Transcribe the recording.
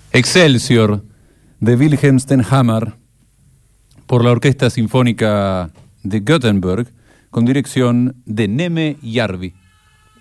Excelsior de Wilhelm Stenhammar por la Orquesta Sinfónica de Göteborg con dirección de Neme Järvi.